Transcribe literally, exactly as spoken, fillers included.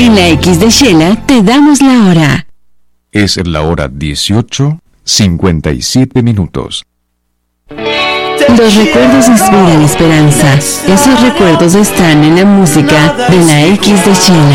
En la X de Shela te damos la hora. Es la hora dieciocho, cincuenta y siete minutos. Los recuerdos inspiran esperanza. Esos recuerdos están en la música de la X de Shela.